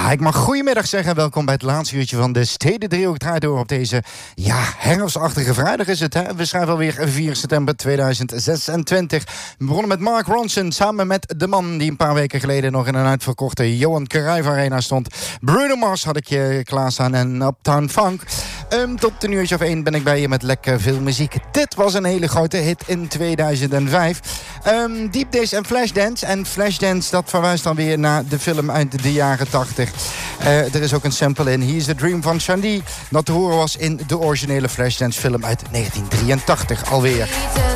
Ja, ik mag goedemiddag zeggen. Welkom bij het laatste uurtje van de Stedendriehoek draait door op deze, herfstachtige vrijdag is het, hè? We schrijven alweer 4 september 2026. We begonnen met Mark Ronson samen met de man die een paar weken geleden nog in een uitverkochte Johan Cruijff Arena stond. Bruno Mars had ik je klaarstaan en Uptown Funk. Tot een uurtje of 1 ben ik bij je met lekker veel muziek. Dit was een hele grote hit in 2005. Deep Days en Flashdance. En Flashdance, dat verwijst dan weer naar de film uit de jaren 80. Er is ook een sample in He's a Dream van Shandy. Dat te horen was in de originele Flashdance film uit 1983 alweer.